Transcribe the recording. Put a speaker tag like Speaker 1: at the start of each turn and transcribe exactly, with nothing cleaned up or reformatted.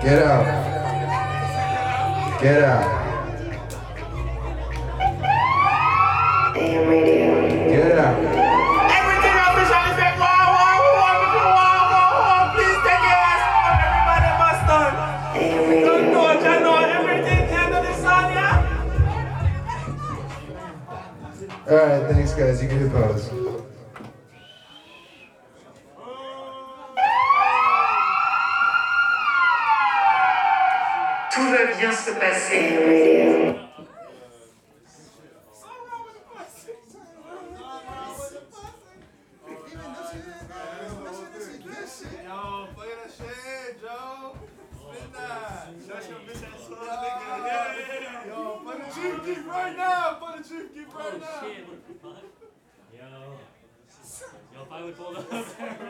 Speaker 1: Get out. Get out.
Speaker 2: A M Radio.
Speaker 1: Get out.
Speaker 3: Everything officially said, wow, wow, wow, wow, wow, wow, please take your ass home. Everybody must done.
Speaker 2: A M Radio.
Speaker 3: Don't know, I know everything end of the song, yeah?
Speaker 1: Alright, thanks guys. You can hit pause.
Speaker 2: Tout va bien se passer. A M Radio.
Speaker 3: Yo, play that shit, Joe. Spin that. Shut your bitch ass up, nigga. Yo, play the Chief Keef right now. Play the Chief Keef right now.
Speaker 4: Shit, what the fuck? Yo. Yo, if I would pull up.